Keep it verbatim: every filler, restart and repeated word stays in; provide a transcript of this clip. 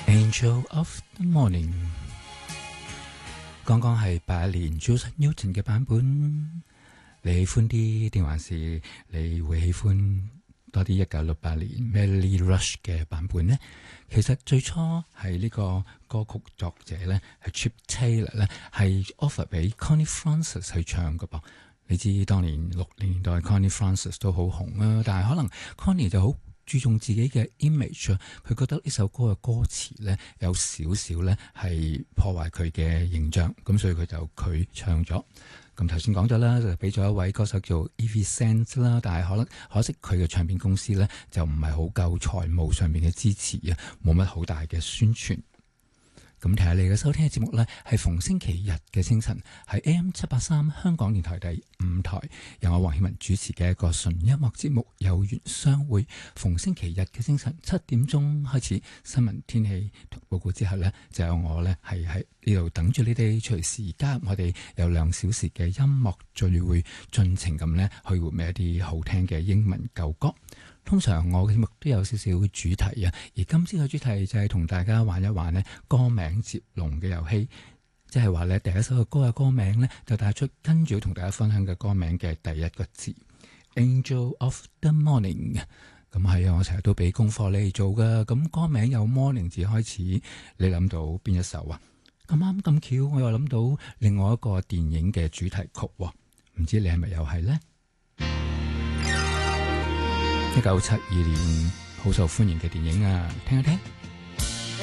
Angel of the Morning， 剛剛係八一年 Jules Newton 嘅版本，你喜歡啲定還是你會喜歡多啲一九六八年 Melody Rush 嘅版本呢？其實最初係呢個歌曲作者咧係 Chip Taylor 咧係 offer 俾 Connie Francis 去唱嘅噃。你知當年六零年代 Connie Francis 都好紅啊，但係可能 Connie 就好注重自己嘅 image， 佢覺得呢首歌嘅歌詞咧有少少咧係破壞佢嘅形象，咁所以佢就佢唱咗。咁頭先講咗啦，就俾咗一位歌手叫 Evi Sands 啦，但係可能可惜佢嘅唱片公司咧就唔係好夠財務上面嘅支持啊，冇乜好大嘅宣傳。咁睇下你嘅收聽嘅節目呢，係逢星期日嘅清晨，喺 A M 七八三香港電台第五台，由我黃曉文主持嘅一個純音樂節目《有緣相會》。逢星期日嘅清晨七點鐘開始，新聞天氣報告之後呢，就有我呢係喺呢度等住你哋，隨時加入我哋有兩小時嘅音樂聚會，盡情咁呢去回味一啲好聽嘅英文舊歌。通常我嘅節目都有少少主題啊，而今次嘅主題就係同大家玩一玩呢歌名接龍嘅遊戲，即係話呢第一首嘅歌嘅歌名呢，就帶出跟住同大家分享嘅歌名嘅第一個字 Angel of the Morning。咁係啊，我成日都俾功課你做噶，咁歌名有 morning 字開始，你諗到邊一首啊？咁啱咁巧，我又諗到另外一個電影嘅主題曲，唔知你係咪又係呢？一九七二年好受歡迎嘅電影啊，聽一聽。